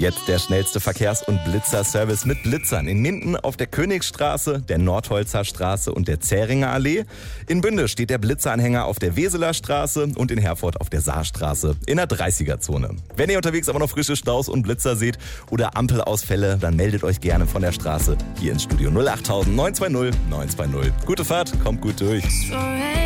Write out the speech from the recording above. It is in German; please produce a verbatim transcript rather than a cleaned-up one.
Jetzt der schnellste Verkehrs- und Blitzerservice mit Blitzern. In Minden auf der Königsstraße, der Nordholzer Straße und der Zähringer Allee. In Bünde steht der Blitzeranhänger auf der Weseler Straße und in Herford auf der Saarstraße in der dreißiger-Zone. Wenn ihr unterwegs aber noch frische Staus und Blitzer seht oder Ampelausfälle, dann meldet euch gerne von der Straße hier ins Studio null acht neun zwei null neun zwei null. Gute Fahrt, kommt gut durch.